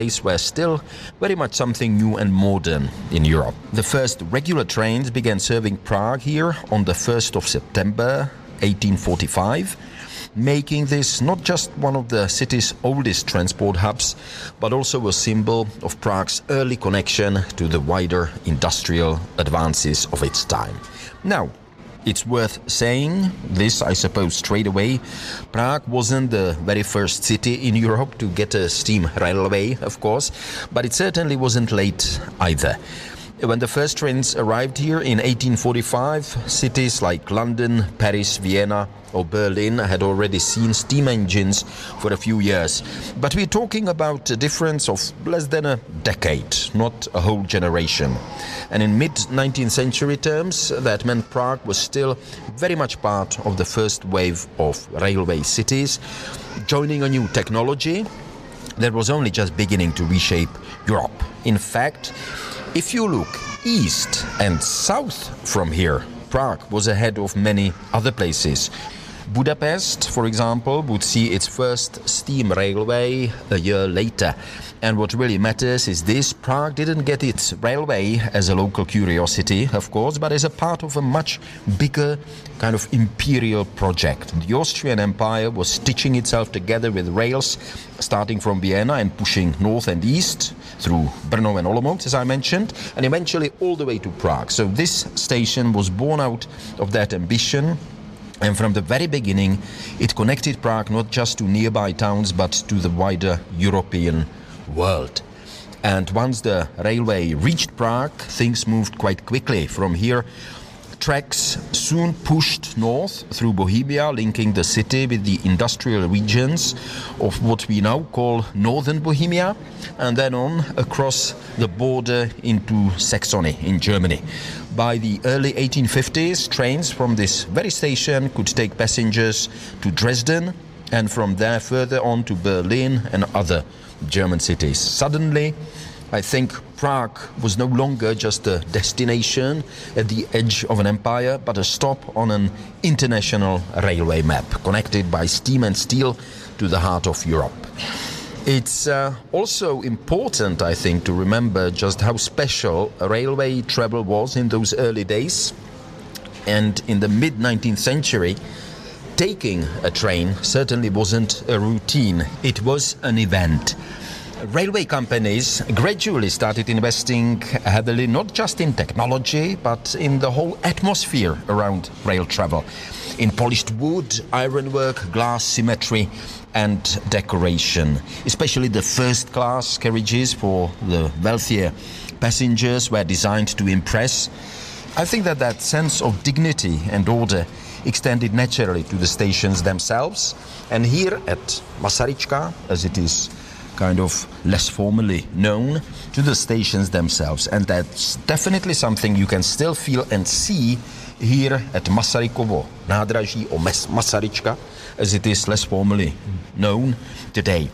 were still very much something new and modern in Europe. The first regular trains began serving Prague here on the 1st of September 1845, making this not just one of the city's oldest transport hubs, but also a symbol of Prague's early connection to the wider industrial advances of its time. Now, it's worth saying this, I suppose, straight away. Prague wasn't the very first city in Europe to get a steam railway, of course, but it certainly wasn't late either. When the first trains arrived here in 1845, cities like London, Paris, Vienna or Berlin had already seen steam engines for a few years. But we're talking about a difference of less than a decade, not a whole generation. And in mid-19th century terms, that meant Prague was still very much part of the first wave of railway cities, joining a new technology that was only just beginning to reshape Europe. In fact, if you look east and south from here, Prague was ahead of many other places. Budapest, for example, would see its first steam railway a year later. And what really matters is this: Prague didn't get its railway as a local curiosity, of course, but as a part of a much bigger kind of imperial project. The Austrian Empire was stitching itself together with rails, starting from Vienna and pushing north and east through Brno and Olomouc, as I mentioned, and eventually all the way to Prague. So this station was born out of that ambition. And from the very beginning, it connected Prague not just to nearby towns, but to the wider European world. And once the railway reached Prague, things moved quite quickly. From here, tracks soon pushed north through Bohemia, linking the city with the industrial regions of what we now call Northern Bohemia, and then on across the border into Saxony in Germany. By the early 1850s, trains from this very station could take passengers to Dresden, and from there further on to Berlin and other German cities. Suddenly, I think Prague was no longer just a destination at the edge of an empire, but a stop on an international railway map, connected by steam and steel to the heart of Europe. It's also important, I think, to remember just how special railway travel was in those early days. And in the mid-19th century, taking a train certainly wasn't a routine. It was an event. Railway companies gradually started investing heavily not just in technology, but in the whole atmosphere around rail travel, in polished wood, ironwork, glass, symmetry and decoration. Especially the first-class carriages for the wealthier passengers were designed to impress. I think that sense of dignity and order extended naturally to the stations themselves. And here at Masaryčka, as it is kind of less formally known, to the stations themselves. And that's definitely something you can still feel and see here at Masarykovo nádraží, or Masaryčka, as it is less formally known today.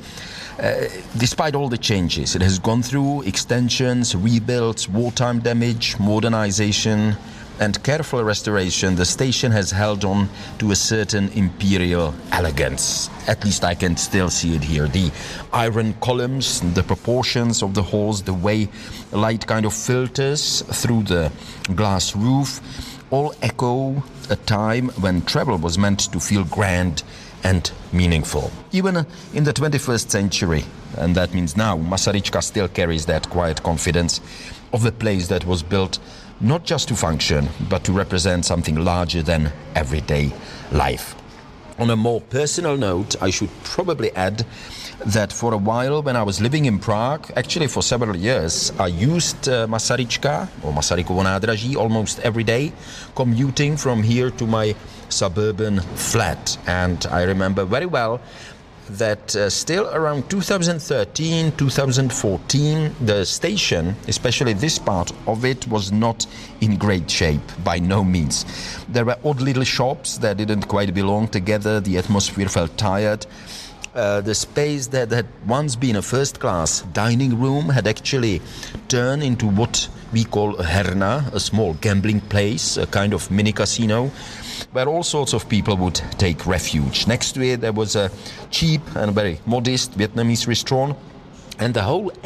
Despite all the changes, it has gone through extensions, rebuilds, wartime damage, modernization, and careful restoration. The station has held on to a certain imperial elegance. At least I can still see it here. The iron columns, the proportions of the halls, the way light kind of filters through the glass roof, all echo a time when travel was meant to feel grand and meaningful. Even in the 21st century, and that means now, Masaryčka still carries that quiet confidence of a place that was built not just to function, but to represent something larger than everyday life. On a more personal note, I should probably add that for a while when I was living in Prague, actually for several years, I used Masaryčka, or Masarykovo nádraží, almost every day, commuting from here to my suburban flat. And I remember very well that still around 2013, 2014, the station, especially this part of it, was not in great shape, by no means. There were odd little shops that didn't quite belong together, the atmosphere felt tired. The space that had once been a first-class dining room had actually turned into what we call a herna, a small gambling place, a kind of mini casino, where all sorts of people would take refuge. Next to it, there was a cheap and very modest Vietnamese restaurant, And the whole